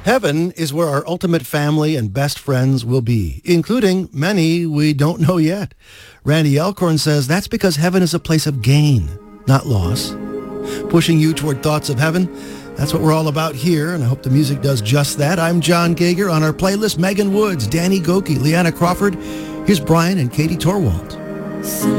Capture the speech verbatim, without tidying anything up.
Heaven is where our ultimate family and best friends will be, including many we don't know yet. Randy Elkhorn says that's because heaven is a place of gain, not loss. Pushing you toward thoughts of heaven, that's what we're all about here, and I hope the music does just that. I'm John Gager. On our playlist, Megan Woods, Danny Gokey, Leanna Crawford. Here's Brian and Katie Torwalt.